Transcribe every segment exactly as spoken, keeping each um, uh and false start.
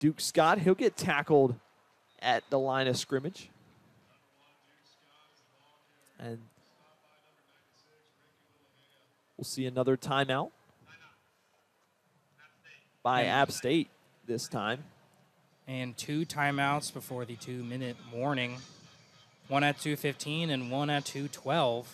Duke Scott. He'll get tackled at the line of scrimmage. And we'll see another timeout by App State this time. And two timeouts before the two-minute warning. One at two fifteen and one at two twelve.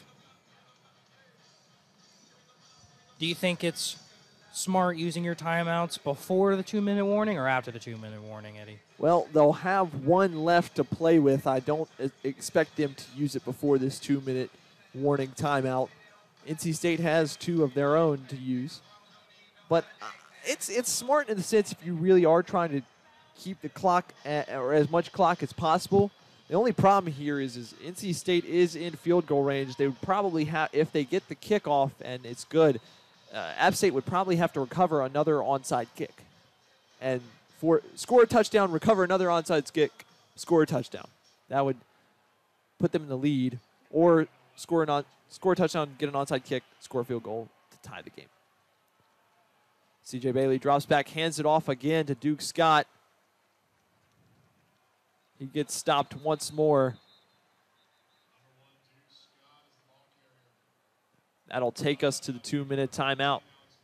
Do you think it's smart using your timeouts before the two-minute warning or after the two-minute warning, Eddie? Well, they'll have one left to play with. I don't e- expect them to use it before this two-minute warning timeout. N C State has two of their own to use. But uh, it's it's smart in the sense if you really are trying to keep the clock at, or as much clock as possible. The only problem here is, is N C State is in field goal range. They would probably have, if they get the kickoff and it's good, uh, App State would probably have to recover another onside kick. And for score a touchdown, recover another onside kick, score a touchdown. That would put them in the lead. Or score, an on, score a touchdown, get an onside kick, score a field goal to tie the game. C J Bailey drops back, hands it off again to Duke Scott. He gets stopped once more. That'll take us to the two-minute timeout.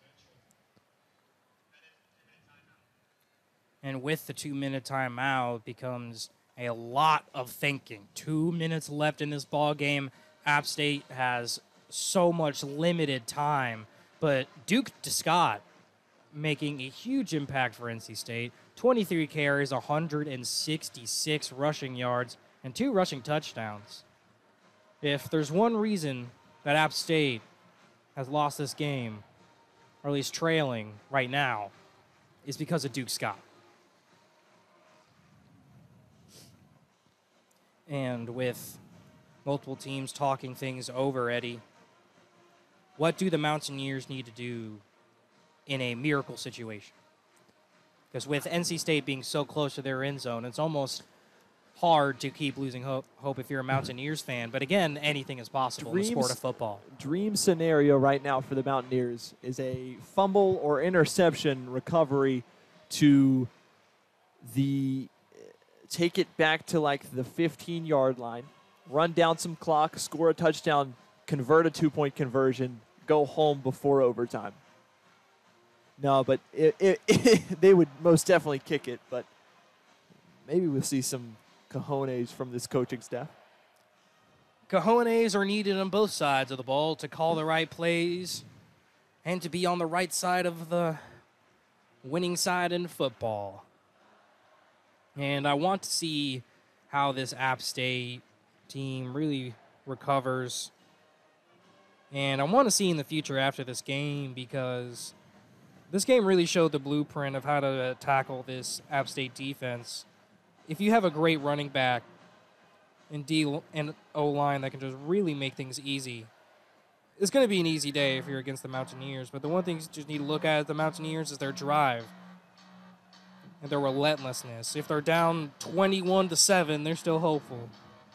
And with the two-minute timeout, it becomes a lot of thinking. Two minutes left in this ball game. App State has so much limited time, but Duke Scott making a huge impact for N C State. twenty-three carries, one hundred sixty-six rushing yards, and two rushing touchdowns. If there's one reason that App State has lost this game, or at least trailing right now, is because of Duke Scott. And with multiple teams talking things over, Eddie, what do the Mountaineers need to do in a miracle situation? Because with N C State being so close to their end zone, it's almost hard to keep losing hope, hope if you're a Mountaineers fan. But again, anything is possible Dreams, in the sport of football. Dream scenario right now for the Mountaineers is a fumble or interception recovery to the take it back to like the fifteen-yard line, run down some clock, score a touchdown, convert a two-point conversion, go home before overtime. No, but it, it, it, they would most definitely kick it, but maybe we'll see some cojones from this coaching staff. Cojones are needed on both sides of the ball to call the right plays and to be on the right side of the winning side in football. And I want to see how this App State team really recovers. And I want to see in the future after this game, because this game really showed the blueprint of how to tackle this App State defense. If you have a great running back and D and O-line that can just really make things easy, it's going to be an easy day if you're against the Mountaineers. But the one thing you just need to look at the Mountaineers is their drive and their relentlessness. If they're down twenty-one to seven, they're still hopeful.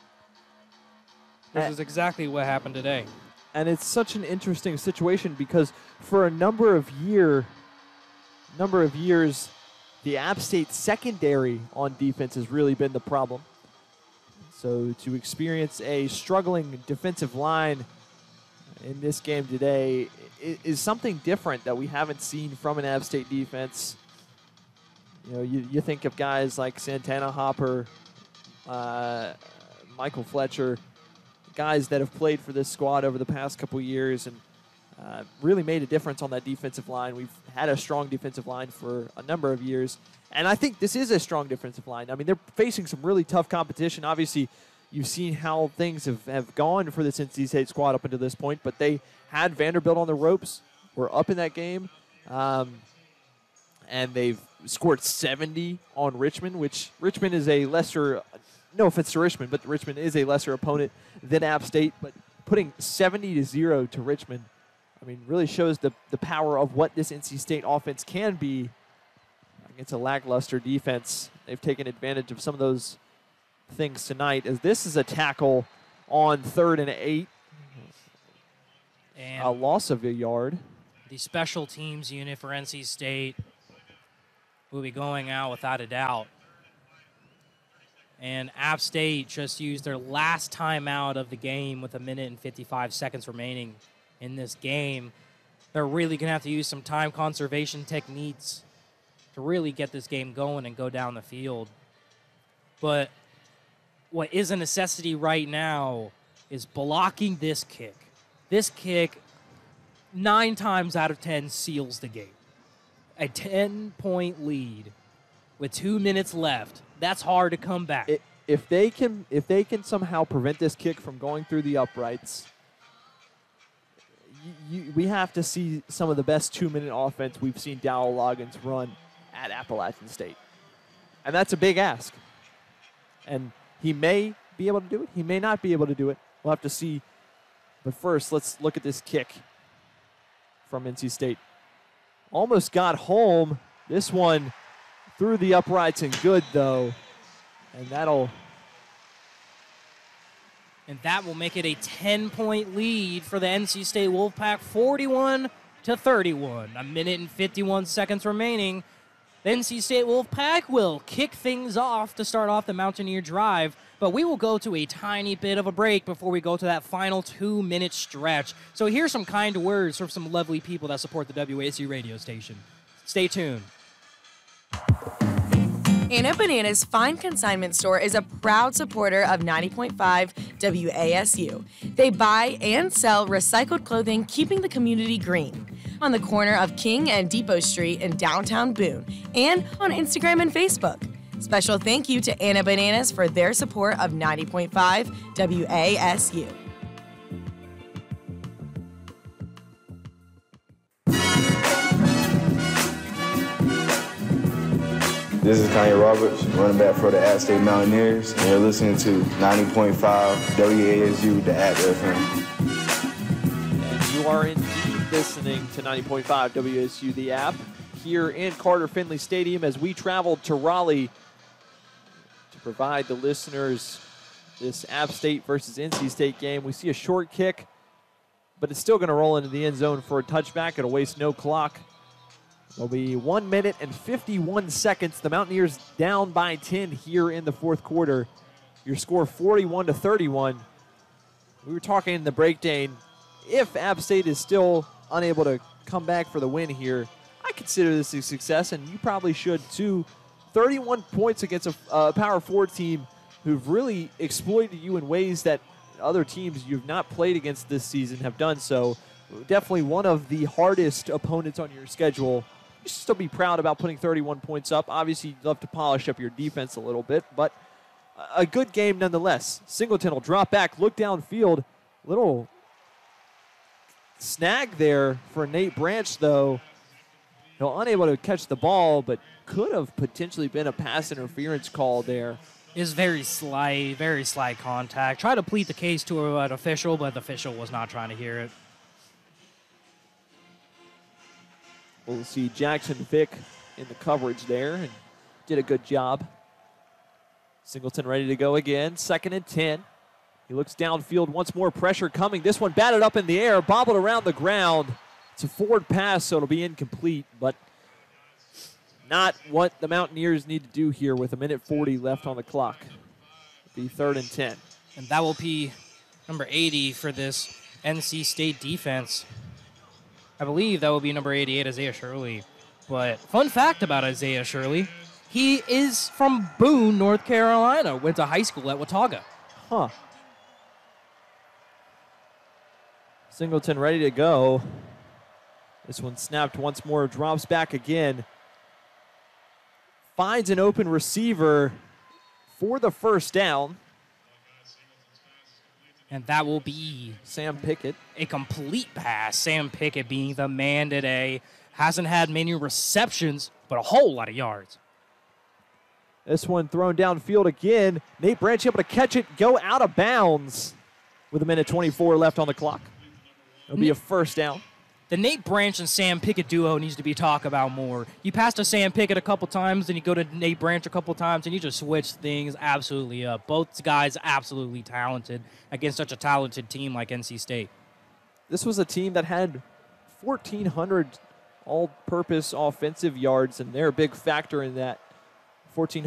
This is exactly what happened today. And it's such an interesting situation because for a number of year, number of years, the App State secondary on defense has really been the problem. So to experience a struggling defensive line in this game today is something different that we haven't seen from an App State defense. You know, you, you think of guys like Santana Hopper, uh, Michael Fletcher, guys that have played for this squad over the past couple years and uh, really made a difference on that defensive line. We've had a strong defensive line for a number of years, and I think this is a strong defensive line. I mean, they're facing some really tough competition. Obviously, you've seen how things have, have gone for this N C State squad up until this point, but they had Vanderbilt on the ropes, were up in that game, um, and they've scored seventy on Richmond, which Richmond is a lesser, no offense to Richmond, but Richmond is a lesser opponent than App State, but putting seventy to zero to Richmond, I mean, really shows the, the power of what this N C State offense can be against a lackluster defense. They've taken advantage of some of those things tonight, as this is a tackle on third and eight. And a loss of a yard. The special teams unit for N C State will be going out without a doubt. And App State just used their last timeout of the game with a minute and fifty-five seconds remaining in this game. They're really going to have to use some time conservation techniques to really get this game going and go down the field. But what is a necessity right now is blocking this kick. This kick, nine times out of ten, seals the game. A ten-point lead with two minutes left. That's hard to come back. It, if they can, if they can somehow prevent this kick from going through the uprights, you, you, we have to see some of the best two-minute offense we've seen Dowell Loggins run at Appalachian State, and that's a big ask. And he may be able to do it. He may not be able to do it. We'll have to see. But first, let's look at this kick from N C State. Almost got home. This one through the uprights and good, though. And that'll... And that will make it a ten-point lead for the N C State Wolfpack, forty-one to thirty-one. A minute and fifty-one seconds remaining. The N C State Wolfpack will kick things off to start off the Mountaineer Drive, but we will go to a tiny bit of a break before we go to that final two-minute stretch. So here's some kind words from some lovely people that support the W A S U radio station. Stay tuned. Anna Banana's Fine Consignment Store is a proud supporter of ninety point five W A S U. They buy and sell recycled clothing, keeping the community green. On the corner of King and Depot Street in downtown Boone, and on Instagram and Facebook. Special thank you to Anna Bananas for their support of ninety point five W A S U. This is Kanye Roberts, running back for the App State Mountaineers, and you're listening to ninety point five W A S U, the App F M. And you are indeed listening to ninety point five W A S U, the App, here in Carter Finley Stadium as we traveled to Raleigh to provide the listeners this App State versus N C State game. We see a short kick, but it's still going to roll into the end zone for a touchback. It'll waste no clock. It'll be one minute and fifty-one seconds. The Mountaineers down by ten here in the fourth quarter. Your score forty-one to thirty-one. We were talking in the break, Dane. If App State is still unable to come back for the win here, I consider this a success, and you probably should too. thirty-one points against a, a Power Four team who've really exploited you in ways that other teams you've not played against this season have done so. Definitely one of the hardest opponents on your schedule. You should still be proud about putting thirty-one points up. Obviously, you'd love to polish up your defense a little bit, but a good game nonetheless. Singleton will drop back, look downfield. Little snag there for Nate Branch, though. He'll unable to catch the ball, but could have potentially been a pass interference call there. Is very slight, very slight contact. Try to plead the case to an official, but the official was not trying to hear it. We'll see Jackson Vick in the coverage there and did a good job. Singleton ready to go again. Second and ten. He looks downfield once more. Pressure coming. This one batted up in the air, bobbled around the ground. It's a forward pass, so it'll be incomplete, but not what the Mountaineers need to do here with a minute forty left on the clock. It'll be third and ten. And that will be number eighty for this N C State defense. I believe that will be number eighty-eight, Isaiah Shirley. But fun fact about Isaiah Shirley, he is from Boone, North Carolina. Went to high school at Watauga. Huh. Singleton ready to go. This one snapped once more, drops back again. Finds an open receiver for the first down. And that will be Sam Pickett. A complete pass. Sam Pickett being the man today. Hasn't had many receptions, but a whole lot of yards. This one thrown downfield again. Nate Branch able to catch it, go out of bounds with a minute twenty-four left on the clock. It'll be a first down. The Nate Branch and Sam Pickett duo needs to be talked about more. You pass to Sam Pickett a couple times, then you go to Nate Branch a couple times, and you just switch things absolutely up. Both guys absolutely talented against such a talented team like N C State. This was a team that had fourteen hundred all-purpose offensive yards, and they're a big factor in that.